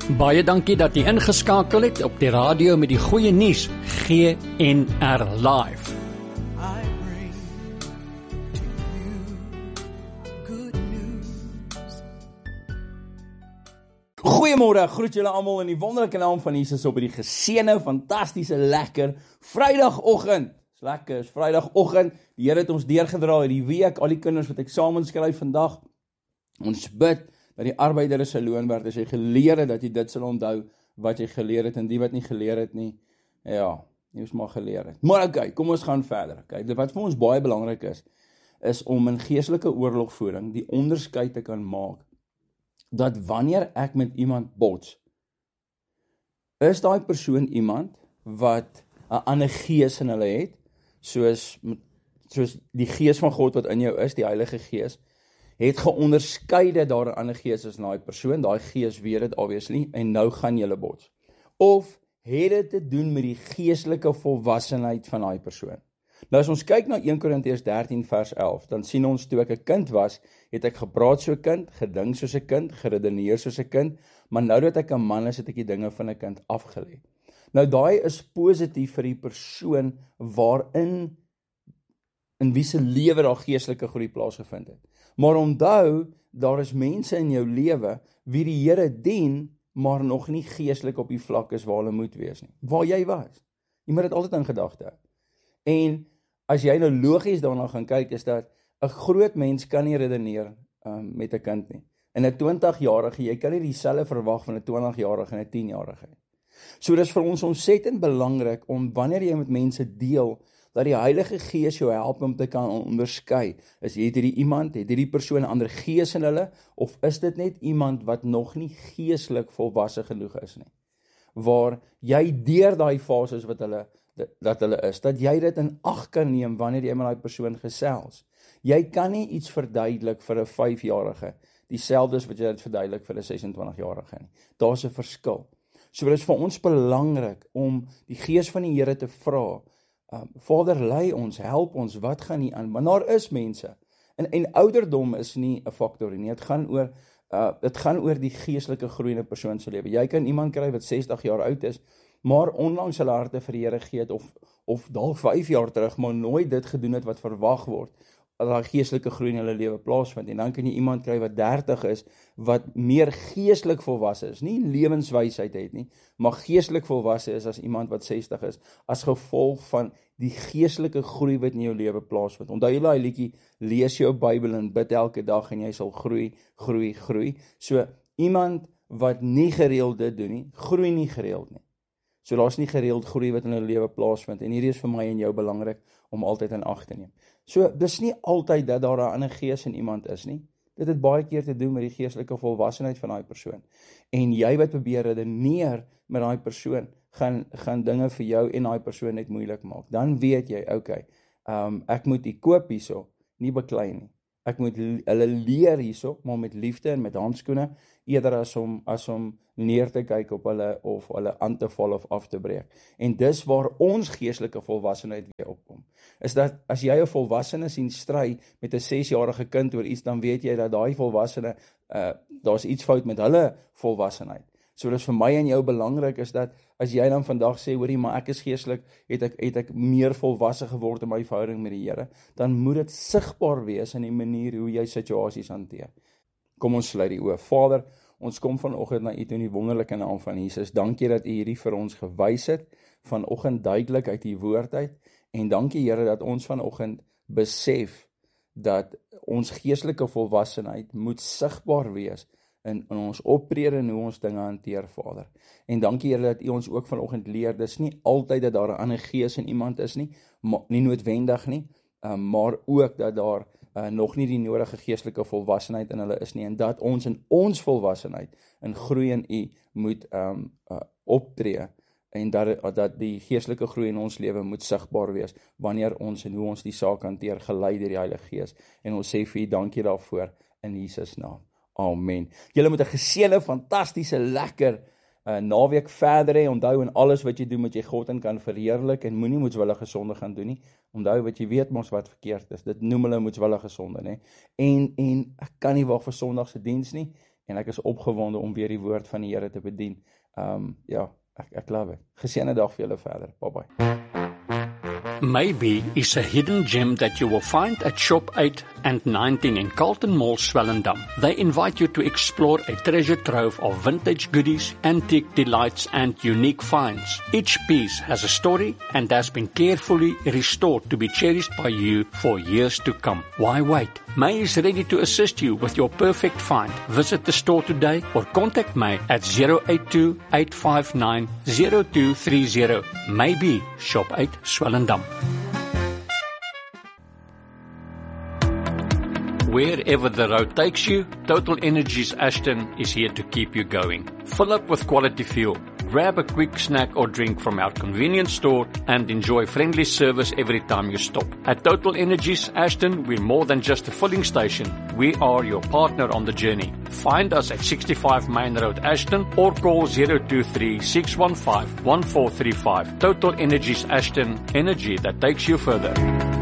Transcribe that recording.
Baie dankie dat jy ingeskakel het op die radio met die goeie nuus, GNR Live. I bring to you good news. Goeiemôre, groet julle almal in die wonderlike naam van Jesus op hierdie geseënde, fantastiese, lekker Vrydagoggend. Dis lekker, is Vrydagoggend. Die Here het ons deurgedra hierdie week, al die kinders wat eksamen skryf vandag. Ons bid dat die arbeider is sy loon werd. As jy geleer het, dat jy dit sal onthou wat jy geleer het, en die wat nie geleer het nie, ja, nie ons maar geleer het. Maar okay, kom ons gaan verder. Okay, wat vir ons baie belangrik is om in geestelike oorlogvoering die onderskeid te kan maak, dat wanneer ek met iemand bots, is daai persoon iemand wat 'n ander gees in hulle het, soos die gees van God wat in jou is, die Heilige Gees, het geonderskeide daar 'n ander gees as daai persoon, daai gees weet dit obviously, en nou gaan julle bots. Of het dit te doen met die geestelike volwassenheid van daai persoon. Nou as ons kyk na 1 Korintiërs 13 vers 11, dan sien ons toe ek 'n kind was, het ek gepraat soos 'n kind, gedink soos 'n kind, geredeneer soos 'n kind, maar nou dat ek 'n man is, het ek die dinge van 'n kind afgelê. Nou daai is positief vir die persoon waarin in wie se lewe daar geestelike groei plaasgevind het. Maar onthou, daar is mense in jou lewe wie die Here dien, maar nog nie geestelik op die vlak is waar hulle moet wees nie. Waar jy was. Jy moet dit altyd in gedagte hou. En as jy nou logies daarna gaan kyk, is dat 'n groot mens kan nie redeneer met 'n kind nie. En 'n 20-jarige, jy kan nie dieselfde verwag van 'n 20-jarige en 'n 10-jarige nie. So dis vir ons ontsettend belangrik om wanneer jy met mense deel, dat die Heilige Gees jou help om te kan onderskei. Is hierdie persoon 'n ander gees in hulle, of is dit net iemand wat nog nie geestelik volwasse genoeg is nie? Waar jy deur daai fases wat hulle is, dat jy dit in ag kan neem wanneer jy met daai persoon gesels. Jy kan nie iets verduidelik vir 'n 5-jarige, dieselfde as wat jy dit verduidelik vir 'n 26-jarige nie. Daar's 'n verskil. So dit is vir ons belangrik om die Gees van die Here te vra, Vader, lei ons, help ons, wat gaan nie aan? Maar daar is mense, en ouderdom is nie 'n faktor nie, dit gaan oor die geestelike groeiende persoon se lewe. Jy kan iemand kry wat 60 jaar oud is, maar onlangs hulle harte vir die Here gegee het, of dalk 5 jaar terug, maar nooit dit gedoen het wat verwag word, dat daar geestelike groei in hulle lewe plaasvind. En dan kan jy iemand kry wat 30 is, wat meer geestelik volwasse is, nie lewenswysheid het nie, maar geestelik volwasse is as iemand wat 60 is, as gevolg van die geestelike groei wat in jou lewe plaasvind. Onthou jy daai liedjie, lees jou Bybel en bid elke dag en jy sal groei, groei, groei. So iemand wat nie gereeld dit doen nie, groei nie gereeld nie. So daar's nie gereeld groei wat in hulle lewe plaasvind, en hierdie is vir my en jou belangrik om altyd in ag te neem. So dis nie altyd dat daar 'n ander gees in iemand is nie. Dit het baie keer te doen met die geestelike volwassenheid van daai persoon. En jy wat probeer redeneer met daai persoon, gaan dinge vir jou en daai persoon net moeilik maak. Dan weet jy, okay, ek moet die koop hierso nie beklei nie. Ek moet hulle leer hierso, maar met liefde en met handskoene, eerder as om neer te kyk op hulle, of hulle aan te val of af te breek. En dis waar ons geestelike volwassenheid weer opkom. Is dat, as jy 'n volwassene sien stry met 'n 6-jarige kind oor iets, dan weet jy dat daai volwassene, daar's iets fout met hulle volwassenheid. So dis vir my en jou belangrik, is dat, as jy dan vandag sê, hoorie, maar ek is geestelik, het ek meer volwasse geword in my verhouding met die Here, dan moet dit sigbaar wees in die manier hoe jy situasies hanteer. Kom ons sluit die oë. Vader, ons kom vanoggend na U toe in die wonderlike naam van Jesus. Dankie dat U hierdie vir ons gewys het, vanoggend duidelik uit U woord uit, en dankie Here dat ons vanoggend besef dat ons geestelike volwassenheid moet sigbaar wees in ons optrede en hoe ons dinge hanteer, Vader. En dankie Here dat U ons ook vanoggend leer, dis nie altyd dat daar 'n ander gees in iemand is nie, nie noodwendig nie, maar ook dat daar nog nie die nodige geestelike volwassenheid in hulle is nie, en dat ons in ons volwassenheid in groei in U moet optree, en dat die geestelike groei in ons lewe moet sigbaar wees, wanneer ons en hoe ons die saak hanteer, gelei deur die Heilige Gees. En ons sê vir U dankie daarvoor, in Jesus naam. Amen. Julle moet 'n geseënde, fantastiese, lekker naweek verder hê. Onthou, in alles wat jy doen, moet jy God in kan verheerlik, en moenie moetswillige sonde gaan doen nie. Onthou, wat jy weet mos wat verkeerd is. Dit noem hulle moetswillige sonde, nê. En ek kan nie wag vir Sondag se diens nie. en ek is opgewonde om weer die woord van die Here te bedien. Ja, ek love it. Geseënde dag vir julle verder. Bye bye. Maybe is a hidden gem that you will find at Shop 8 and 19 in Carlton Mall, Swellendam. They invite you to explore a treasure trove of vintage goodies, antique delights and unique finds. Each piece has a story and has been carefully restored to be cherished by you for years to come. Why wait? May is ready to assist you with your perfect find. Visit the store today or contact May at 082-859-0230. Maybe Shop 8 Swellendam. Wherever the road takes you, Total Energies Ashton is here to keep you going. Fill up with quality fuel, grab a quick snack or drink from our convenience store, and enjoy friendly service every time you stop. At Total Energies Ashton, we're more than just a filling station. We are your partner on the journey. Find us at 65 Main Road, Ashton, or call 023-615-1435. Total Energies Ashton, energy that takes you further.